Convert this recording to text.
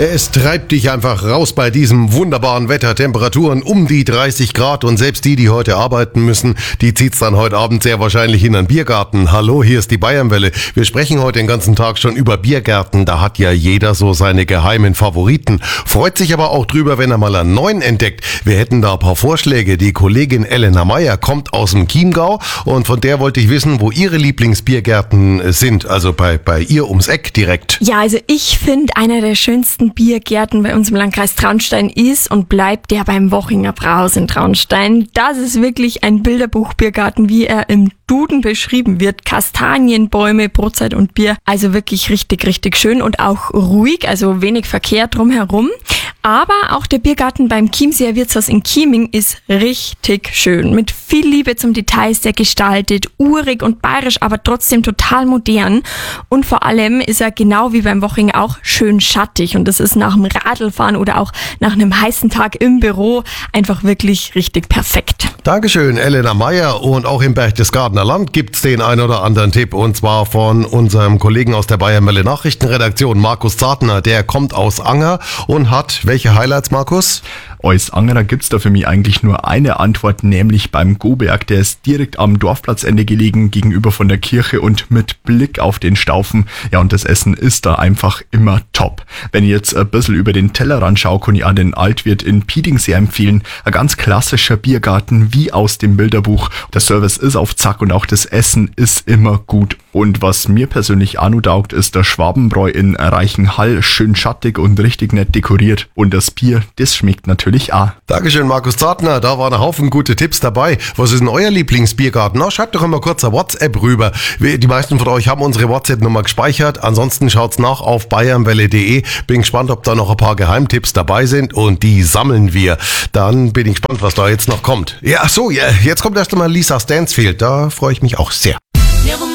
Es treibt dich einfach raus bei diesem wunderbaren Wetter. Temperaturen um die 30 Grad und selbst die heute arbeiten müssen, die zieht's dann heute Abend sehr wahrscheinlich in einen Biergarten. Hallo, hier ist die Bayernwelle. Wir sprechen heute den ganzen Tag schon über Biergärten. Da hat ja jeder so seine geheimen Favoriten. Freut sich aber auch drüber, wenn er mal einen neuen entdeckt. Wir hätten da ein paar Vorschläge. Die Kollegin Elena Meyer kommt aus dem Chiemgau und von der wollte ich wissen, wo ihre Lieblingsbiergärten sind. Also bei ihr ums Eck direkt. Ja, also ich finde, einer der schönsten Biergärten bei uns im Landkreis Traunstein ist und bleibt der beim Wochinger Brauhaus in Traunstein. Das ist wirklich ein Bilderbuch-Biergarten, wie er im Duden beschrieben wird. Kastanienbäume, Brotzeit und Bier. Also wirklich richtig, richtig schön und auch ruhig, also wenig Verkehr drumherum. Aber auch der Biergarten beim Chiemseer Wirtshaus in Chieming ist richtig schön. Mit viel Liebe zum Detail ist er gestaltet, urig und bayerisch, aber trotzdem total modern. Und vor allem ist er genau wie beim Wochinger auch schön schattig. Und das ist nach dem Radlfahren oder auch nach einem heißen Tag im Büro einfach wirklich richtig perfekt. Dankeschön, Elena Meyer. Und auch im Berchtesgadener Land gibt's den ein oder anderen Tipp. Und zwar von unserem Kollegen aus der Bayernwelle Nachrichtenredaktion, Markus Zartner. Der kommt aus Anger und hat welche Highlights, Markus? Als Angerer gibt's da für mich eigentlich nur eine Antwort, nämlich beim Goberg. Der ist direkt am Dorfplatzende gelegen, gegenüber von der Kirche und mit Blick auf den Staufen. Ja, und das Essen ist da einfach immer top. Wenn ich jetzt ein bisschen über den Tellerrand schaue, kann ich an den Altwirt in Pieding sehr empfehlen. Ein ganz klassischer Biergarten wie aus dem Bilderbuch. Der Service ist auf Zack und auch das Essen ist immer gut. Und was mir persönlich auch noch taugt, ist der Schwabenbräu in Reichenhall. Schön schattig und richtig nett dekoriert. Und das Bier, das schmeckt natürlich auch. Dankeschön, Markus Zartner. Da waren ein Haufen gute Tipps dabei. Was ist denn euer Lieblingsbiergarten? Na, schreibt doch immer kurz eine WhatsApp rüber. Die meisten von euch haben unsere WhatsApp-Nummer gespeichert. Ansonsten schaut's nach auf bayernwelle.de. Bin gespannt, ob da noch ein paar Geheimtipps dabei sind und die sammeln wir. Dann bin ich gespannt, was da jetzt noch kommt. Ja, ach so, jetzt kommt erst einmal Lisa Stansfield. Da freue ich mich auch sehr.